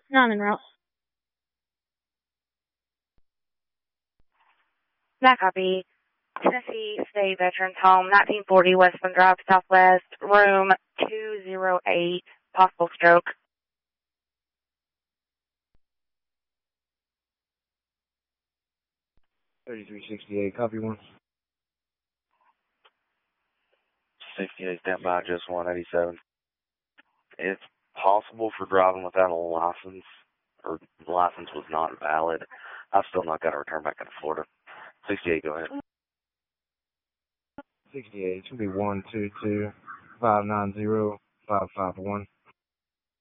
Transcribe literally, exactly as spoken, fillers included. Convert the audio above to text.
Not en route. That copy. Tennessee State Veterans Home, nineteen forty Westland Drive, Southwest, room two oh eight, possible stroke. thirty-three sixty-eight, copy one. sixty-eight, stand by, just one eighty-seven. It's possible for driving without a license, or the license was not valid. I've still not got to return back into Florida. sixty-eight, go ahead. sixty-eight, it should be one two two five nine zero five five one.